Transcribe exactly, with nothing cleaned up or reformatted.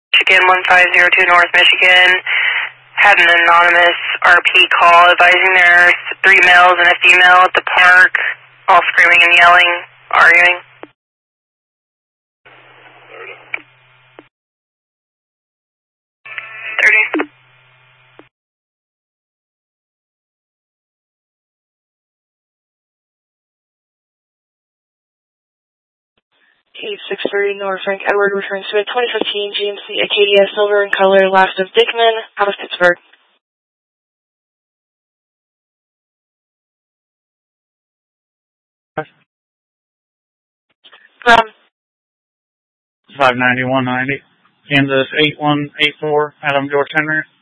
Michigan one five zero two North Michigan. Had an anonymous R P call advising there's three males and a female at the park, all screaming and yelling, arguing. thirty. eight six three North Frank Edward returns to a twenty fifteen G M C Acadia silver in color, last of Dickman, out of Pittsburgh. From five ninety one ninety, Kansas eight one eight four, Adam George Henry.